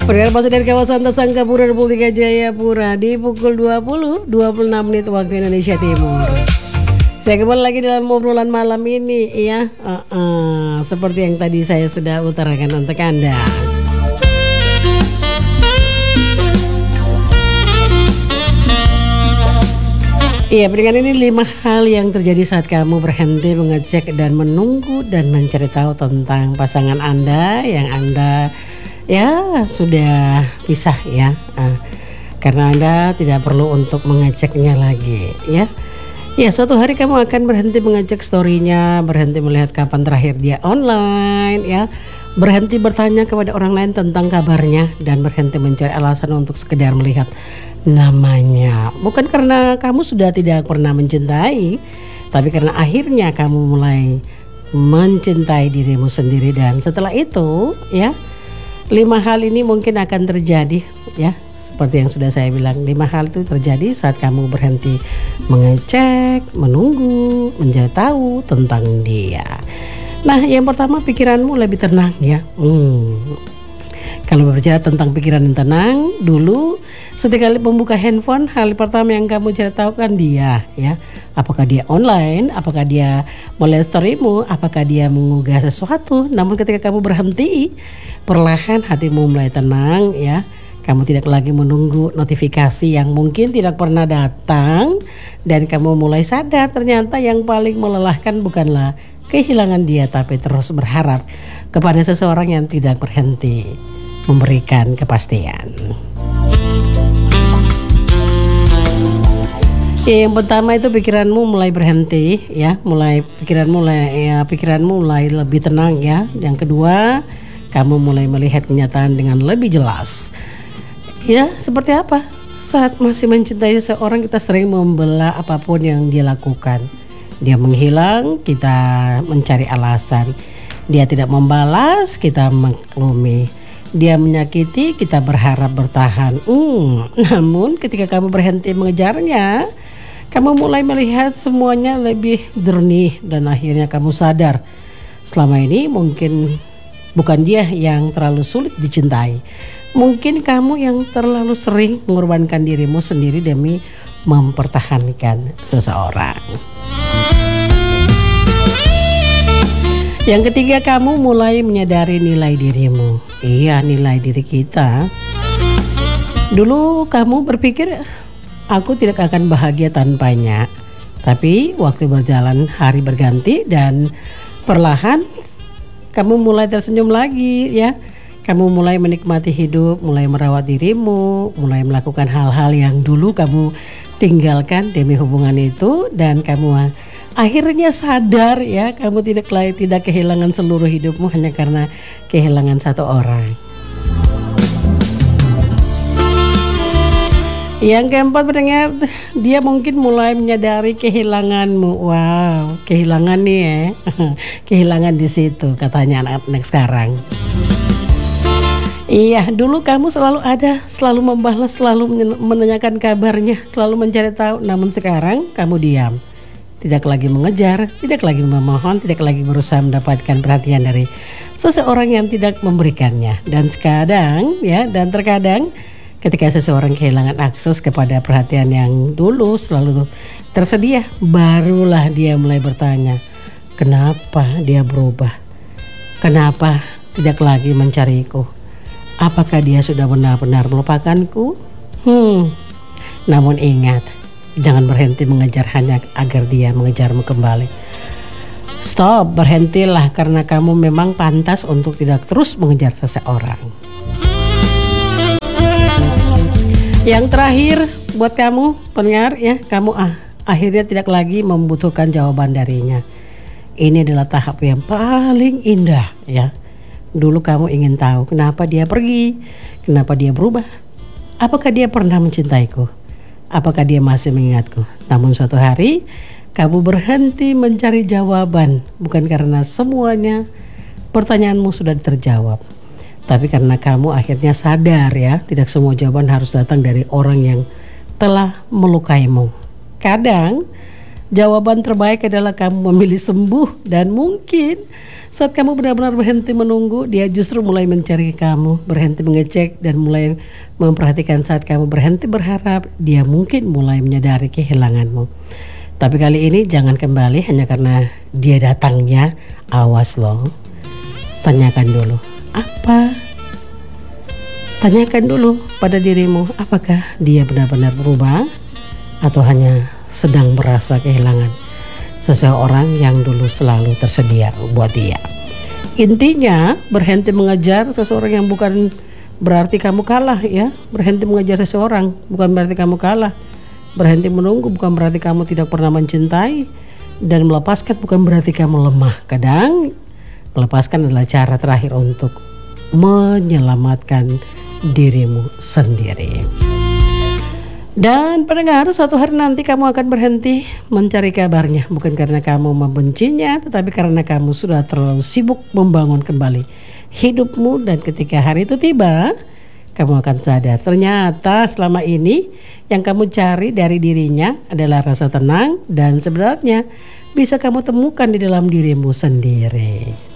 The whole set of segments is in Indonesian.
Pendengar masuk dari kawasan Tasangkapura, Republik Jayapura di pukul 20, 26 menit waktu Indonesia Timur. Saya kembali lagi dalam obrolan malam ini ya. Seperti yang tadi saya sudah utarakan untuk Anda. Iya, pendengar, ini 5 hal yang terjadi saat kamu berhenti mengecek dan menunggu dan mencari tahu tentang pasangan Anda yang Anda ya sudah pisah ya. Karena Anda tidak perlu untuk mengeceknya lagi ya. Ya, suatu hari kamu akan berhenti mengecek story-nya, berhenti melihat kapan terakhir dia online ya. Berhenti bertanya kepada orang lain tentang kabarnya dan berhenti mencari alasan untuk sekedar melihat namanya. Bukan karena kamu sudah tidak pernah mencintai, tapi karena akhirnya kamu mulai mencintai dirimu sendiri. Dan setelah itu ya, 5 hal ini mungkin akan terjadi ya. Seperti yang sudah saya bilang, 5 hal itu terjadi saat kamu berhenti mengecek, menunggu, mencari tahu tentang dia. Nah, yang pertama, pikiranmu lebih tenang ya. Kalau berbicara tentang pikiran yang tenang, dulu setiap kali membuka handphone, hal pertama yang kamu cari tahu kan dia ya. Apakah dia online, apakah dia melihat storymu, apakah dia mengunggah sesuatu. Namun ketika kamu berhenti, perlahan hatimu mulai tenang ya. Kamu tidak lagi menunggu notifikasi yang mungkin tidak pernah datang, dan kamu mulai sadar ternyata yang paling melelahkan bukanlah kehilangan dia, tapi terus berharap kepada seseorang yang tidak berhenti memberikan kepastian. Ya, yang pertama itu pikiranmu mulai berhenti ya, pikiranmu mulai lebih tenang ya. Yang kedua, kamu mulai melihat kenyataan dengan lebih jelas. Ya, seperti apa? Saat masih mencintai seseorang, kita sering membela apapun yang dia lakukan. Dia menghilang, kita mencari alasan. Dia tidak membalas, kita maklumi. Dia menyakiti, kita berharap bertahan. Namun ketika kamu berhenti mengejarnya, kamu mulai melihat semuanya lebih jernih, dan akhirnya kamu sadar selama ini mungkin bukan dia yang terlalu sulit dicintai. Mungkin kamu yang terlalu sering mengorbankan dirimu sendiri demi mempertahankan seseorang. Yang ketiga, kamu mulai menyadari nilai dirimu. Iya, nilai diri kita. Dulu kamu berpikir, aku tidak akan bahagia tanpanya. Tapi waktu berjalan, hari berganti, dan perlahan kamu mulai tersenyum lagi ya. Kamu mulai menikmati hidup, mulai merawat dirimu, mulai melakukan hal-hal yang dulu kamu tinggalkan demi hubungan itu, dan kamu akhirnya sadar ya, kamu tidak kehilangan seluruh hidupmu hanya karena kehilangan satu orang. Yang keempat, pendengar, dia mungkin mulai menyadari kehilanganmu. Wow, kehilangan nih ya. Kehilangan di situ katanya anak-anak sekarang. Iya, dulu kamu selalu ada, selalu membalas, selalu menanyakan kabarnya, selalu mencari tahu. Namun sekarang kamu diam. Tidak lagi mengejar, tidak lagi memohon, tidak lagi berusaha mendapatkan perhatian dari seseorang yang tidak memberikannya. Dan terkadang ketika seseorang kehilangan akses kepada perhatian yang dulu selalu tersedia, barulah dia mulai bertanya, kenapa dia berubah? Kenapa tidak lagi mencariku? Apakah dia sudah benar-benar melupakanku? Namun ingat, jangan berhenti mengejar hanya agar dia mengejarmu kembali. Stop, berhentilah karena kamu memang pantas untuk tidak terus mengejar seseorang. Yang terakhir buat kamu pendengar ya, kamu akhirnya tidak lagi membutuhkan jawaban darinya. Ini adalah tahap yang paling indah ya. Dulu kamu ingin tahu kenapa dia pergi, kenapa dia berubah, apakah dia pernah mencintaiku, apakah dia masih mengingatku. Namun suatu hari kamu berhenti mencari jawaban, bukan karena semuanya pertanyaanmu sudah terjawab, tapi karena kamu akhirnya sadar ya, tidak semua jawaban harus datang dari orang yang telah melukaimu. Kadang Jawaban terbaik adalah kamu memilih sembuh, dan mungkin saat kamu benar-benar berhenti menunggu, dia justru mulai mencari kamu, berhenti mengecek dan mulai memperhatikan. Saat kamu berhenti berharap, dia mungkin mulai menyadari kehilanganmu. Tapi kali ini jangan kembali hanya karena dia datangnya. Awas loh. Tanyakan dulu, apa? Tanyakan dulu pada dirimu, apakah dia benar-benar berubah atau hanya sedang merasa kehilangan seseorang yang dulu selalu tersedia buat dia. Intinya berhenti mengejar seseorang yang bukan berarti kamu kalah ya. Berhenti mengejar seseorang bukan berarti kamu kalah. Berhenti menunggu bukan berarti kamu tidak pernah mencintai. Dan melepaskan bukan berarti kamu lemah. Kadang melepaskan adalah cara terakhir untuk menyelamatkan dirimu sendiri. Dan pendengar, suatu hari nanti kamu akan berhenti mencari kabarnya. Bukan karena kamu membencinya, tetapi karena kamu sudah terlalu sibuk membangun kembali hidupmu. Dan ketika hari itu tiba, kamu akan sadar ternyata selama ini yang kamu cari dari dirinya adalah rasa tenang. Dan sebenarnya bisa kamu temukan di dalam dirimu sendiri.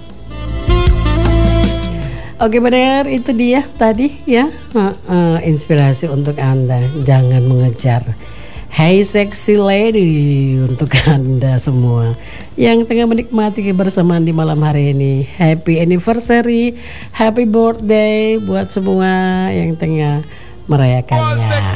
Oke benar, itu dia tadi ya, inspirasi untuk Anda. Jangan mengejar. Hey sexy lady, untuk Anda semua yang tengah menikmati kebersamaan di malam hari ini. Happy anniversary, happy birthday buat semua yang tengah merayakannya.